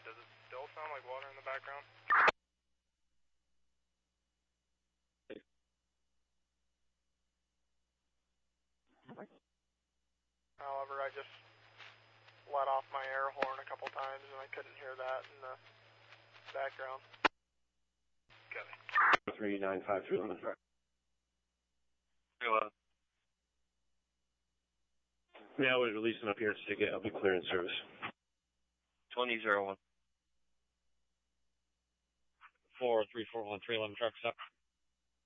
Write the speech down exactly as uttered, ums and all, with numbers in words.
Does it still sound like water in the background? However, I just let off my air horn a couple times and I couldn't hear that in the background. Okay. three nine five three eleven. Hello. Yeah, we're releasing up here to get, I'll be clear in service. twenty zero one. four three four one three eleven truck stop.